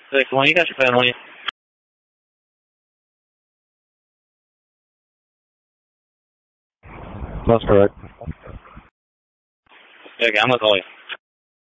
Come on, you got your pen on you. That's correct. Okay, I'm gonna call you.